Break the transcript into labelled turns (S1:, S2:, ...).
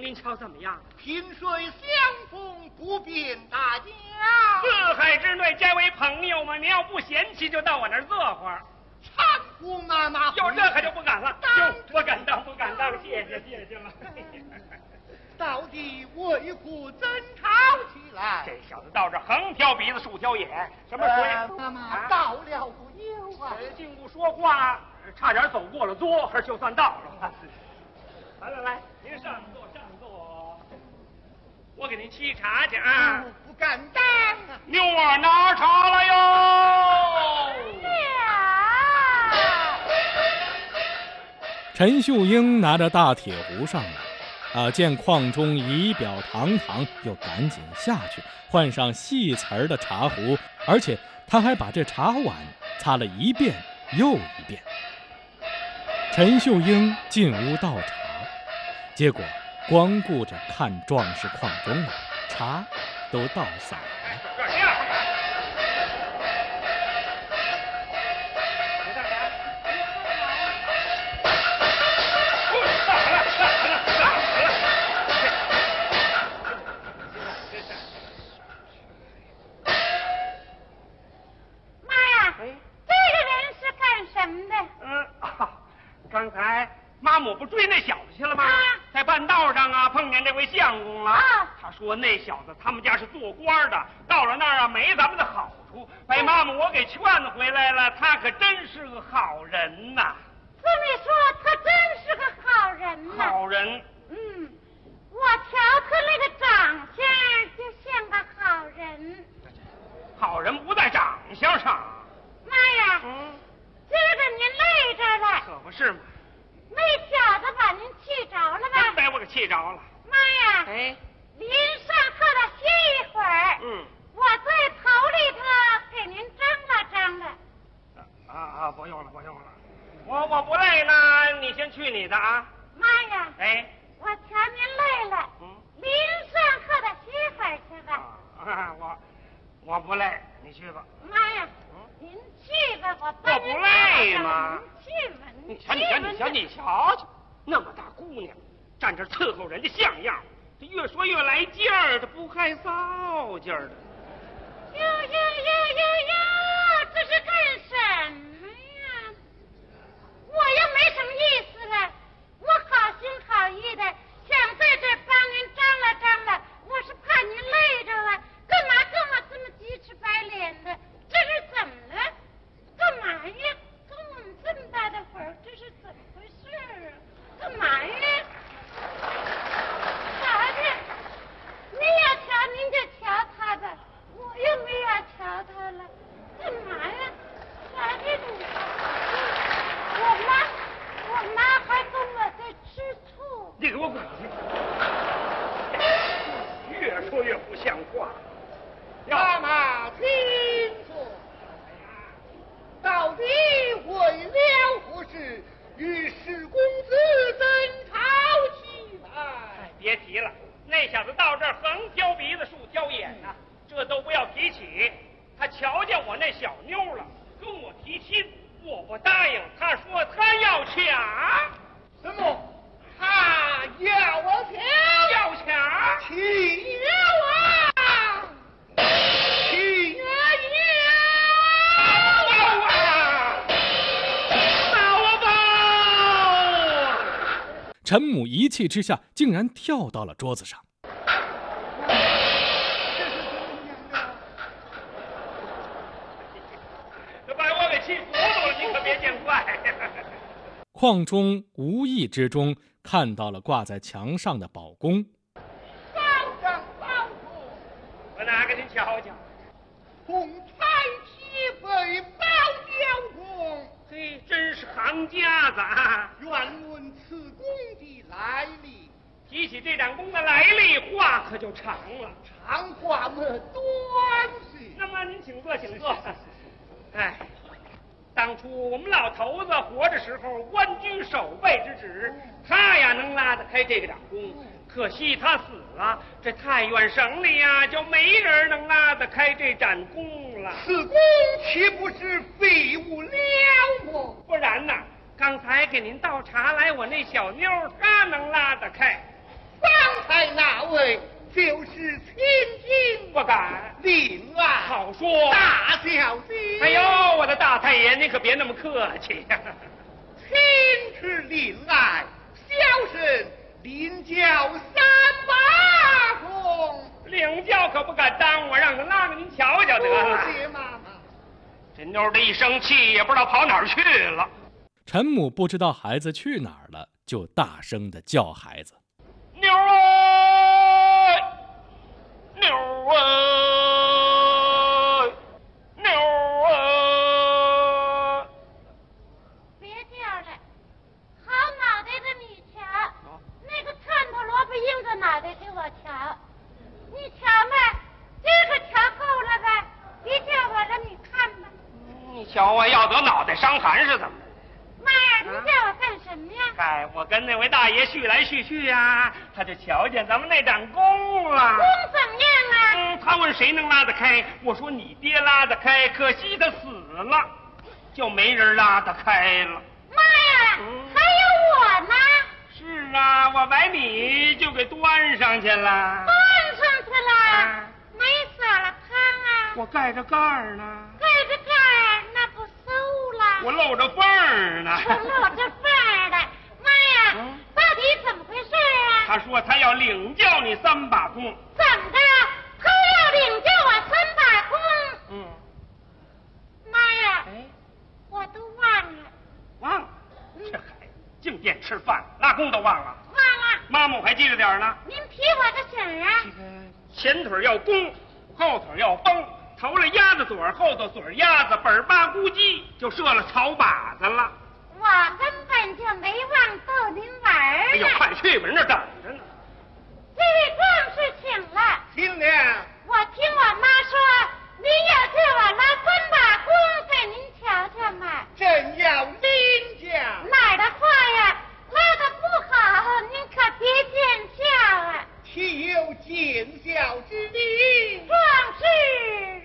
S1: 您瞧怎么样？
S2: 萍水相逢不便大家，
S1: 四海之内皆为朋友嘛。您要不嫌弃，就到我那儿坐会儿。
S2: 长姑妈妈，
S1: 就这可就不敢了，就不敢当，谢谢了。
S2: 到底为何争吵起来？
S1: 这小子到这横挑鼻子竖挑眼，什么水？
S2: 妈妈到了不久啊！
S1: 进屋说话，差点走过了桌，就算到了。来，您上座。我给您沏茶去啊！
S2: 不敢当啊！
S1: 妞儿拿茶来哟！
S3: 陈秀英拿着大铁壶上来，见邝中仪表堂堂，又赶紧下去换上细瓷的茶壶，而且他还把这茶碗擦了一遍又一遍。陈秀英进屋倒茶，结果光顾着看壮士邝中了，茶都倒洒了。
S1: 刚才妈母不追那小子去了吗？在半道上碰见这位相公了。他说那小子他们家是做官的，到了那儿没咱们的好处，被妈母我给劝回来了。他可真是个好人呐！
S4: 这么说，他真是个好人呐。
S1: 好人。
S4: 我瞧他那个长相就像个好人。
S1: 好人不在长相上。
S4: 妈呀！今儿个您累着了，
S1: 可不是吗？
S4: 那小子把您气着了吧？
S1: 真被我给气着了。
S4: 妈呀！您上课了歇一会儿。我在头里头给您蒸了。
S1: 不用了。我不累呢，你先去你的啊。
S4: 妈呀！我瞧您累了。您上课的歇会儿去吧。
S1: 我不累，你去吧。
S4: 妈呀！您去吧，我
S1: 不累吗？
S4: 您去吧。
S1: 你瞧，那么大姑娘，站这伺候人家像样，这越说越来劲儿，这不害臊劲儿的。
S4: 哟，这是干什么呀？我又没什么意思了，我好心好意的想在这帮您张了，我是怕您累着了，干嘛跟我这么鸡翅白脸的？这是怎么了？干嘛呀？跟我们这么大的会儿，这是怎么回事啊？干嘛呀？瞧瞧，您要瞧您就瞧他吧，我又没要瞧他了，干嘛呀？瞧这种，我妈还跟我在吃醋。
S1: 你给我滚去！越说越不像话。
S2: 妈妈听说，到底为了何事与史公子争吵起来？
S1: 别提了，那小子到这儿横挑鼻子竖挑眼呐，这都不要提起。他瞧见我那小妞了，跟我提亲，我不答应。他说他要抢。
S2: 什么？他要我抢？
S1: 要抢？
S2: 起了啊！
S3: 陈母一气之下，竟然跳到了桌子上。
S1: 这把我给气糊涂了，你可别见怪。
S3: 邝中无意之中看到了挂在墙上的宝弓。
S2: 保长保主，
S1: 我拿给您瞧瞧。
S2: 红彩旗飞宝雕弓，
S1: 嘿，真是行家子啊！
S2: 愿问此弓的来历。
S1: 提起这盏弓的来历，话可就长了。
S2: 长话么短些。
S1: 那么您请坐，请坐。当初我们老头子活着时候，官居守备之职，他呀能拉得开这个掌弓。可惜他死了，这太原省里呀就没人能拉得开这盏弓了。
S2: 此弓岂不是废物了么？
S1: 不然呐，刚才给您倒茶来，我那小妞她能拉得开。
S2: 方位就是亲亲，
S1: 不敢。
S2: 令爱
S1: 好说，
S2: 大小姐。
S1: 哎呦，我的大太爷，您可别那么客气呀。
S2: 亲之令爱，小生领教三把功。
S1: 领教可不敢当，我让他拉着您瞧瞧得了。
S2: 谢妈妈。
S1: 这妞的一生气，也不知道跑哪儿去了。
S3: 陈母不知道孩子去哪儿了，就大声地叫孩子：“
S1: 妞儿，妞儿，妞儿！”
S4: 别叫了，好脑袋的你瞧，那个串头萝卜硬着脑袋给我瞧，你瞧吧，这个瞧够了吧？别叫我了，你看吧。
S1: 你瞧啊，要得脑袋伤寒是怎么着？
S4: 妈呀，你叫我干什么呀？
S1: 哎，我跟那位大爷叙来叙去呀，他就瞧见咱们那盏弓了。
S4: 弓怎么样啊？
S1: 他问谁能拉得开，我说你爹拉得开，可惜他死了，就没人拉得开了。
S4: 妈呀，还有我呢！
S1: 是啊，我把你就给端上去了。
S4: 端上去了，没撒了糠啊？
S1: 我盖着盖儿呢。
S4: 盖着盖儿，那不馊了？
S1: 我露着缝儿呢。
S4: 我露着缝儿的，妈呀，到底怎么回事啊？
S1: 他说他要领教你三把功。
S4: 怎么的？他要领教我三把功？妈呀，我都忘了。
S1: 忘了？这孩子净惦吃饭，拉弓都忘了。
S4: 忘了。
S1: 妈妈我还记着点呢。
S4: 您提我个醒啊！
S1: 前腿要弓，后腿要绷，头了鸭子嘴，后头嘴鸭子，本八咕叽就射了草靶子了。
S4: 我根本就没忘逗您玩儿呢。
S1: 哎呦，快去吧，人那等着呢。
S4: 这位壮士请了。
S2: 请了。
S4: 我听我妈说，您要叫我拉三把弓给您瞧瞧嘛。
S2: 正要领教。
S4: 哪儿的话呀，拉的不好，您可别见笑啊。
S2: 岂有见笑之理？